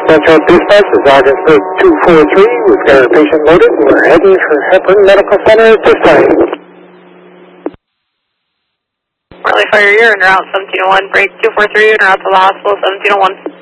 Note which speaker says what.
Speaker 1: Central Dispatch is Augsburg 243. We've got a patient loaded. We're heading for Hepburn Medical Center at this time.
Speaker 2: Marley Fire, you're en route 1701. Break 243 en route to the hospital 1701.